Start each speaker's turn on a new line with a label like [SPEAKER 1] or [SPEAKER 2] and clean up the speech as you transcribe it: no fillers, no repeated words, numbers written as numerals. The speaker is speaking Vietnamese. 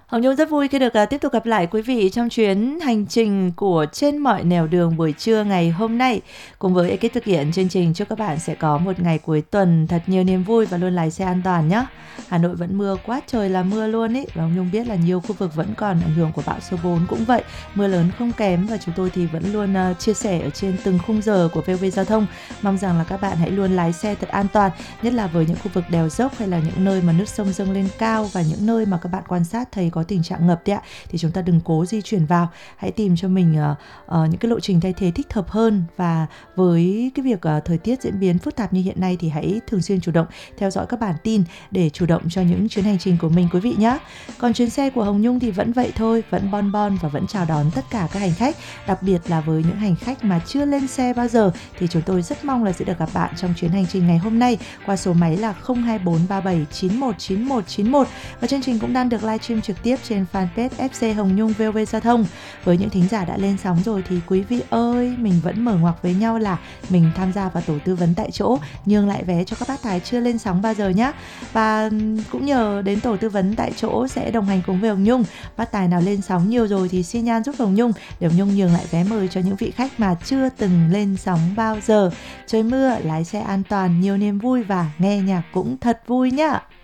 [SPEAKER 1] Hồng Nhung rất vui khi được tiếp tục gặp lại quý vị trong chuyến hành trình của Trên mọi nẻo đường buổi trưa ngày hôm nay. Cùng với ekip thực hiện chương trình, chúc các bạn sẽ có một ngày cuối tuần thật nhiều niềm vui và luôn lái xe an toàn nhé. Hà Nội vẫn mưa quá trời là mưa luôn ý. Và Hồng Nhung biết là nhiều khu vực vẫn còn ảnh hưởng của bão số 4 cũng vậy. Mưa lớn không kém và chúng tôi thì vẫn luôn chia sẻ ở trên từng khung giờ của VOV Giao thông. Mong rằng là các bạn hãy luôn lái xe thật an toàn, nhất là với những khu vực đèo dốc hay là những nơi mà nước sông dâng lên cao và những nơi mà các bạn quan sát thấy có tình trạng ngập đấy ạ, thì chúng ta đừng cố di chuyển vào, hãy tìm cho mình những cái lộ trình thay thế thích hợp hơn. Và với cái việc thời tiết diễn biến phức tạp như hiện nay thì hãy thường xuyên chủ động theo dõi các bản tin để chủ động cho những chuyến hành trình của mình quý vị nhé. Còn chuyến xe của Hồng Nhung thì vẫn vậy thôi, vẫn bon bon và vẫn chào đón tất cả các hành khách, đặc biệt là với những hành khách mà chưa lên xe bao giờ thì chúng tôi rất mong là sẽ được gặp bạn trong chuyến hành trình ngày hôm nay qua số máy là 02437919191. Và chương trình cũng đang được livestream trực tiếp trên fanpage FC Hồng Nhung VOV Giao thông. Với những thính giả đã lên sóng rồi thì quý vị ơi, mình vẫn mở ngoặc với nhau là mình tham gia vào tổ tư vấn tại chỗ, nhường lại vé cho các bác tài chưa lên sóng bao giờ nhé. Và cũng nhờ đến tổ tư vấn tại chỗ sẽ đồng hành cùng với Hồng Nhung. Bác tài nào lên sóng nhiều rồi thì xin nhan giúp Hồng Nhung để Hồng Nhung nhường lại vé mời cho những vị khách mà chưa từng lên sóng bao giờ. Trời mưa, lái xe an toàn, nhiều niềm vui và nghe nhạc cũng thật vui nhá.